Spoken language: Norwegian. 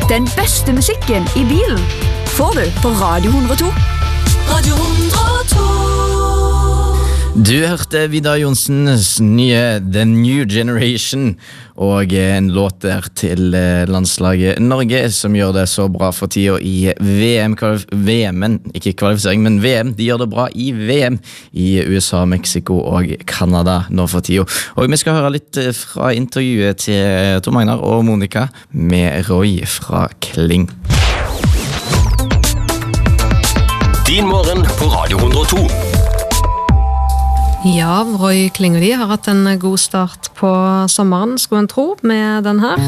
Den beste musikken i bilen får du på Radio 102. Radio 102. Du hørte Vidar Johnsens nye The New Generation og en låt der til landslaget Norge som gjør det så bra for tida i VM-en, ikke kvalifisering, men VM. De gjør det bra i VM i USA, Mexico og Canada nå for tida. Og vi skal høre litt fra intervjuet til Tom Magnar og Monica med Roy fra Kling. Din morgen på Radio 102. Ja, Roy Kling og de har hatt en god start på sommeren, skulle en tro, med den her.